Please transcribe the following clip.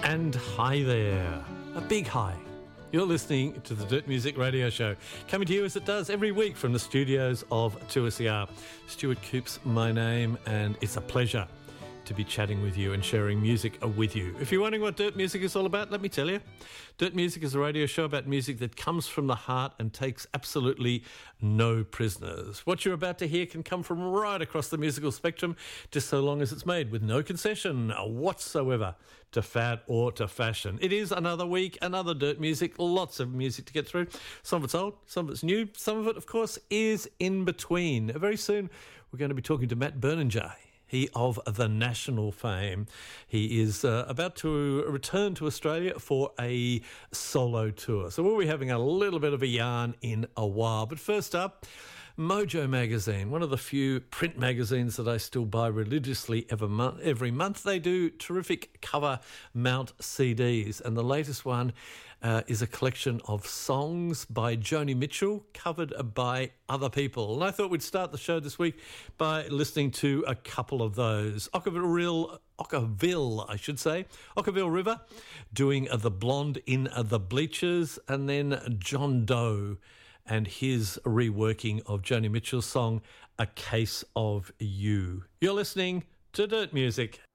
And hi there, a big hi. You're listening to the Dirt Music Radio Show, coming to you as it does every week from the studios of 2SER. Stuart Coops, my name, and it's a pleasure to be chatting with you and sharing music with you. If you're wondering what Dirt Music is all about, let me tell you. Dirt Music is a radio show about music that comes from the heart and takes absolutely no prisoners. What you're about to hear can come from right across the musical spectrum, just so long as it's made with no concession whatsoever to fad or to fashion. It is another week, another Dirt Music, lots of music to get through. Some of it's old, some of it's new, some of it, of course, is in between. Very soon, we're going to be talking to Matt Berninger. He of the national fame. He is about to return to Australia for a solo tour. So we'll be having a little bit of a yarn in a while. But first up, Mojo Magazine, one of the few print magazines that I still buy religiously every month. They do terrific cover mount CDs, and the latest one is a collection of songs by Joni Mitchell covered by other people. And I thought we'd start the show this week by listening to a couple of those. Ockerville River doing The Blonde in the Bleachers, and then John Doe and his reworking of Joni Mitchell's song, A Case of You. You're listening to Dirt Music.